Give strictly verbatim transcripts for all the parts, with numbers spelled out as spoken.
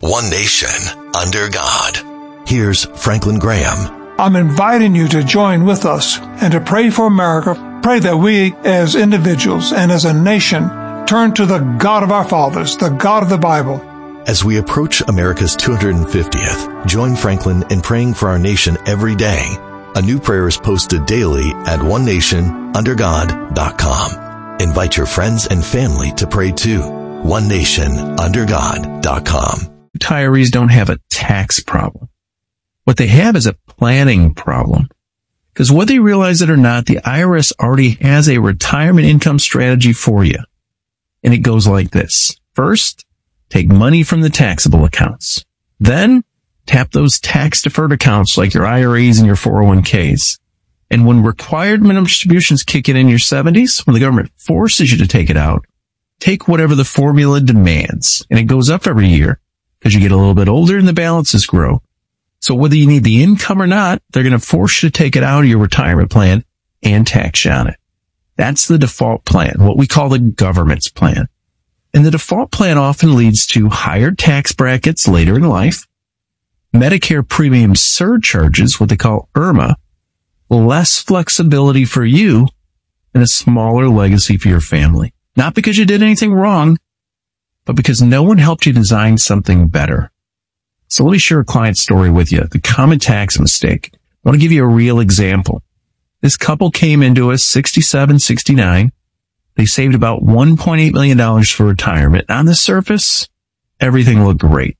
One nation, under God. Here's Franklin Graham. I'm inviting you to join with us and to pray for America. Pray that we as individuals and as a nation turn to the God of our fathers, the God of the Bible. As we approach America's two hundred fiftieth, join Franklin in praying for our nation every day. A new prayer is posted daily at one nation under god dot com. Invite your friends and family to pray too. one nation under god dot com. Retirees don't have a tax problem. What they have is a planning problem. Because whether you realize it or not, the I R S already has a retirement income strategy for you. And it goes like this. First, take money from the taxable accounts. Then, tap those tax-deferred accounts like your I R As and your four oh one k's. And when required minimum distributions kick in in your seventies, when the government forces you to take it out, take whatever the formula demands. And it goes up every year because you get a little bit older and the balances grow. So whether you need the income or not, they're going to force you to take it out of your retirement plan and tax you on it. That's the default plan, what we call the government's plan. And the default plan often leads to higher tax brackets later in life, Medicare premium surcharges, what they call I R M A, less flexibility for you, and a smaller legacy for your family. Not because you did anything wrong, but because no one helped you design something better. So let me share a client story with you, the common tax mistake. I want to give you a real example. This couple came into us sixty-seven, sixty-nine. They saved about one point eight million dollars for retirement. On the surface, everything looked great.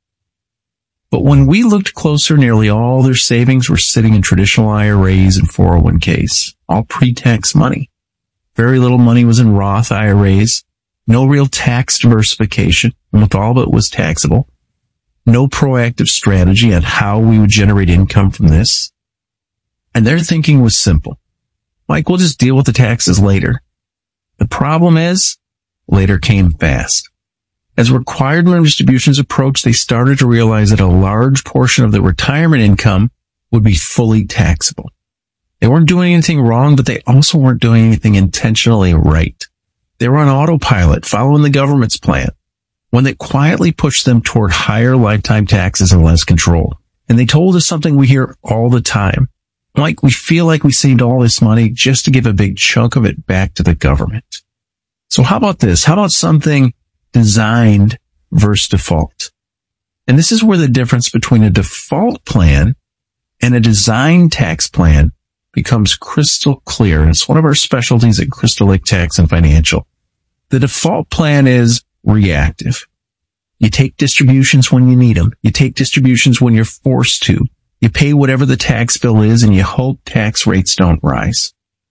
But when we looked closer, nearly all their savings were sitting in traditional I R As and four oh one k's, all pre-tax money. Very little money was in Roth I R As, no real tax diversification, almost all of it was taxable. No proactive strategy on how we would generate income from this. And their thinking was simple. Mike, we'll just deal with the taxes later. The problem is, later came fast. As required minimum distributions approached, they started to realize that a large portion of the retirement income would be fully taxable. They weren't doing anything wrong, but they also weren't doing anything intentionally right. They were on autopilot, following the government's plan, one that quietly pushed them toward higher lifetime taxes and less control. And they told us something we hear all the time. Like, we feel like we saved all this money just to give a big chunk of it back to the government. So how about this? How about something designed versus default? And this is where the difference between a default plan and a design tax plan becomes crystal clear. And it's one of our specialties at Crystal Lake Tax and Financial. The default plan is reactive. You take distributions when you need them. You take distributions when you're forced to. You pay whatever the tax bill is and you hope tax rates don't rise.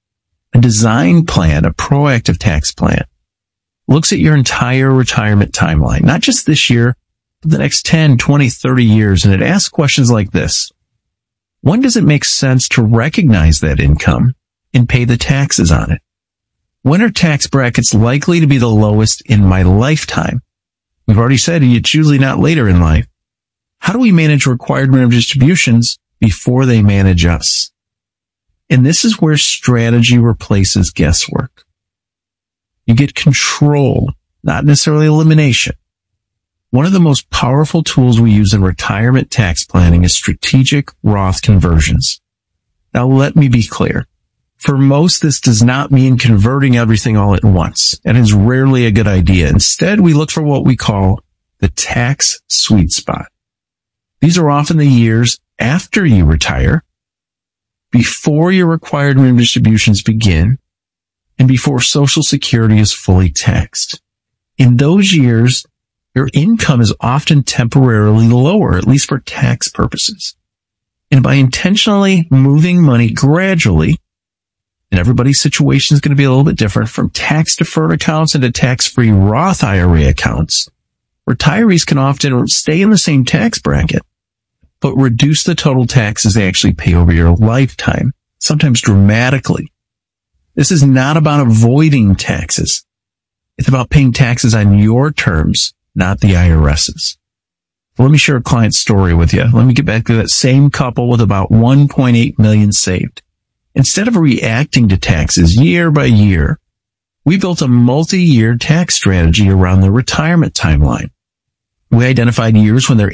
A design plan, a proactive tax plan, looks at your entire retirement timeline, not just this year, but the next ten, twenty, thirty years. And it asks questions like this. When does it make sense to recognize that income and pay the taxes on it? When are tax brackets likely to be the lowest in my lifetime? We've already said it's usually not later in life. How do we manage required minimum distributions before they manage us? And this is where strategy replaces guesswork. You get control, not necessarily elimination. One of the most powerful tools we use in retirement tax planning is strategic Roth conversions. Now let me be clear. For most, this does not mean converting everything all at once, and is rarely a good idea. Instead, we look for what we call the tax sweet spot. These are often the years after you retire, before your required minimum distributions begin, and before Social Security is fully taxed. In those years, your income is often temporarily lower, at least for tax purposes. And by intentionally moving money gradually, and everybody's situation is going to be a little bit different, from tax-deferred accounts into tax-free Roth I R A accounts, retirees can often stay in the same tax bracket, but reduce the total taxes they actually pay over your lifetime, sometimes dramatically. This is not about avoiding taxes. It's about paying taxes on your terms, not the IRS's. Let me share a client story with you. Let me get back to that same couple with about one point eight million dollars saved. Instead of reacting to taxes year by year, we built a multi-year tax strategy around the retirement timeline. We identified years when their